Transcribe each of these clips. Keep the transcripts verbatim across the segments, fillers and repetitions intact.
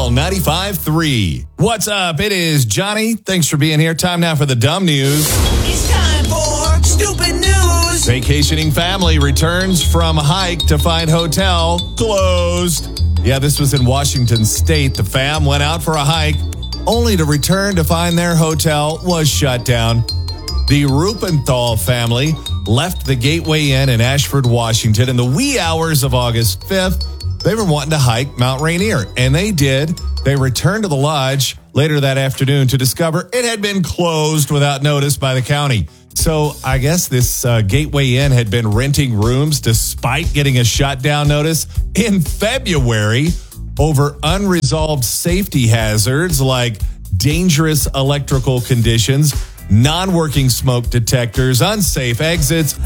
L ninety-five point three. What's up? It is Johnny. Thanks for being here. Time now for the dumb news. It's time for stupid news. Vacationing family returns from hike to find hotel closed. Yeah, this was in Washington State. The fam went out for a hike only to return to find their hotel was shut down. The Rupenthal family left the Gateway Inn in Ashford, Washington in the wee hours of August fifth. They were wanting to hike Mount Rainier, and they did. They returned to the lodge later that afternoon to discover it had been closed without notice by the county. So I guess this uh, Gateway Inn had been renting rooms despite getting a shutdown notice in February over unresolved safety hazards like dangerous electrical conditions, non-working smoke detectors, unsafe exits.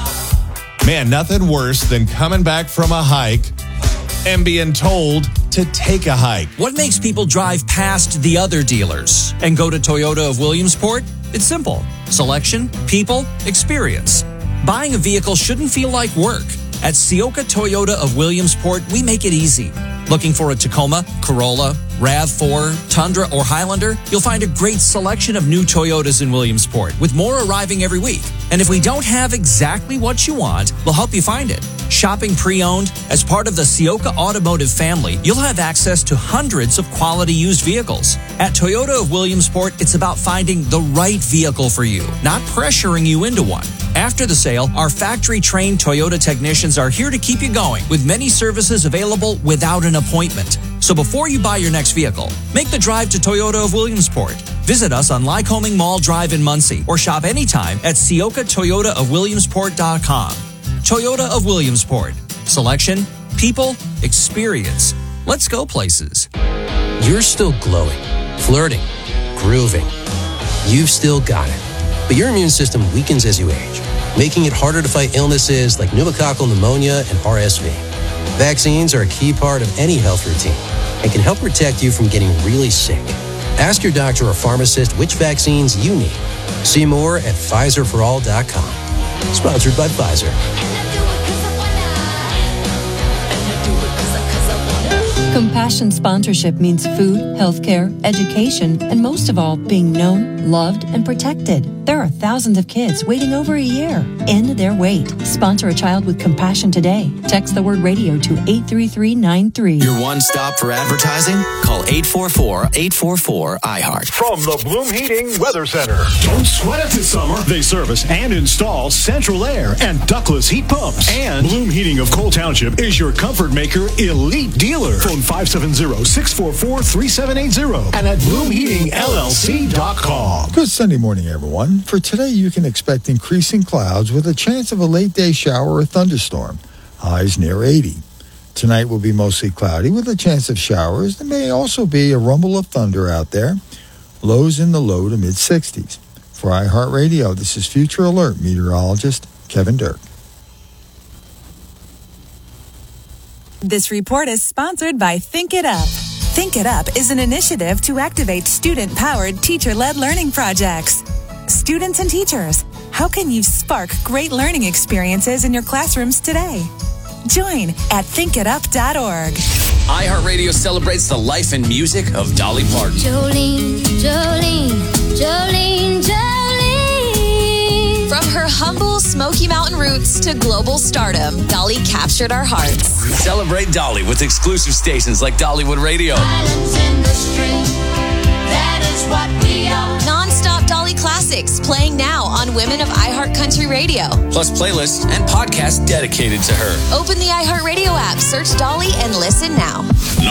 Man, nothing worse than coming back from a hike and being told to take a hike. What makes people drive past the other dealers and go to Toyota of Williamsport? It's simple. Selection, people, experience. Buying a vehicle shouldn't feel like work. At Seoka Toyota of Williamsport, we make it easy. Looking for a Tacoma, Corolla, RAV four, Tundra, or Highlander? You'll find a great selection of new Toyotas in Williamsport, with more arriving every week. And if we don't have exactly what you want, we'll help you find it. Shopping pre-owned, as part of the Seoka Automotive family, you'll have access to hundreds of quality used vehicles. At Toyota of Williamsport, it's about finding the right vehicle for you, not pressuring you into one. After the sale, our factory-trained Toyota technicians are here to keep you going, with many services available without an appointment. So before you buy your next vehicle, make the drive to Toyota of Williamsport. Visit us on Lycoming Mall Drive in Muncie, or shop anytime at Seoka Toyota of Williamsport dot com. Toyota of Williamsport. Selection, people, experience. Let's go places. You're still glowing, flirting, grooving. You've still got it. But your immune system weakens as you age, making it harder to fight illnesses like pneumococcal pneumonia and R S V. Vaccines are a key part of any health routine and can help protect you from getting really sick. Ask your doctor or pharmacist which vaccines you need. See more at Pfizer for all dot com. Sponsored by Pfizer. Compassion sponsorship means food, healthcare, education, and most of all, being known, loved, and protected. There are thousands of kids waiting over a year. End their wait. Sponsor a child with compassion today. Text the word radio to eight three three nine three. Your one stop for advertising? Call eight four four, eight four four, I heart. From the Bloom Heating Weather Center. Don't sweat it this summer. They service and install central air and ductless heat pumps. And Bloom Heating of Cole Township is your comfort maker elite dealer. Phone five seven zero, six four four, three seven eight zero and at bloom heating L L C dot com. Good Sunday morning, everyone. For today, you can expect increasing clouds with a chance of a late day shower or thunderstorm. Highs near eighty. Tonight will be mostly cloudy with a chance of showers. There may also be a rumble of thunder out there. Lows in the low to mid sixties. For iHeartRadio, this is Future Alert meteorologist Kevin Dirk. This report is sponsored by Think It Up. Think It Up is an initiative to activate student-powered, teacher-led learning projects. Students and teachers, how can you spark great learning experiences in your classrooms today? Join at think it up dot org. iHeartRadio celebrates the life and music of Dolly Parton. Jolene, Jolene, Jolene, Jolene. From her humble Smoky Mountain roots to global stardom, Dolly captured our hearts. Celebrate Dolly with exclusive stations like Dollywood Radio. Islands in the stream, that is what we are. Non-stop Dolly classics playing now on Women of iHeart Country Radio. Plus playlists and podcasts dedicated to her. Open the iHeartRadio app, search Dolly, and listen now.